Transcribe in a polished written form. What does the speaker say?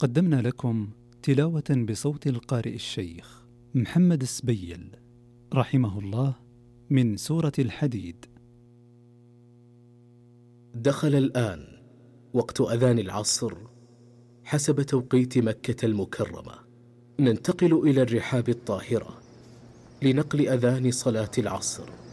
قدمنا لكم تلاوة بصوت القارئ الشيخ محمد السبيل رحمه الله من سورة الحديد. دخل الآن وقت أذان العصر حسب توقيت مكة المكرمة. ننتقل إلى الرحاب الطاهرة لنقل أذان صلاة العصر.